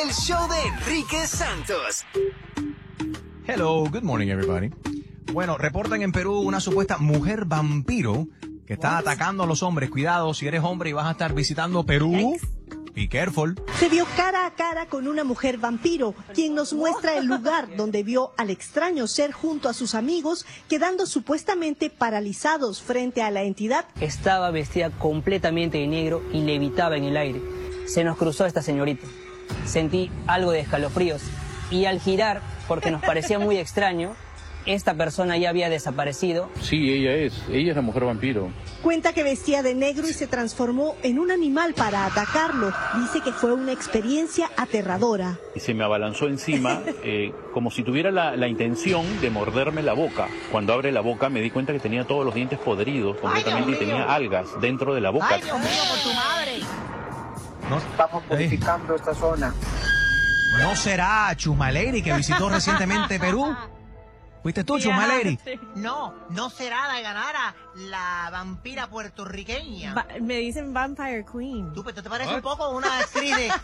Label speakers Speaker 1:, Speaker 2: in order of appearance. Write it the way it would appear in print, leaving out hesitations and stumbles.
Speaker 1: el show de Enrique Santos.
Speaker 2: Hello, good morning everybody. Bueno, reportan en Perú una supuesta mujer vampiro que está atacando a los hombres. Cuidado, si eres hombre y vas a estar visitando Perú, be careful.
Speaker 3: Se vio cara a cara con una mujer vampiro, quien nos muestra el lugar donde vio al extraño ser junto a sus amigos, quedando supuestamente paralizados frente a la entidad.
Speaker 4: Estaba vestida completamente de negro y levitaba en el aire. Se nos cruzó esta señorita. Sentí algo de escalofríos y al girar, porque nos parecía muy extraño, esta persona ya había desaparecido.
Speaker 5: Sí, ella es la mujer vampiro.
Speaker 3: Cuenta que vestía de negro y se transformó en un animal para atacarlo. Dice que fue una experiencia aterradora.
Speaker 5: Y se me abalanzó encima como si tuviera la intención de morderme la boca. Cuando abre la boca me di cuenta que tenía todos los dientes podridos completamente y tenía algas dentro de la boca.
Speaker 6: ¡Ay, Dios mío, por tu madre!
Speaker 2: No,
Speaker 7: Estamos purificando esta zona.
Speaker 2: ¿No será Chumaleri que visitó recientemente Perú? ¿Fuiste tú, Chumaleri?
Speaker 6: No será Dayanara, la vampira puertorriqueña.
Speaker 8: Me dicen Vampire Queen.
Speaker 6: Tú te pareces un poco a una actriz de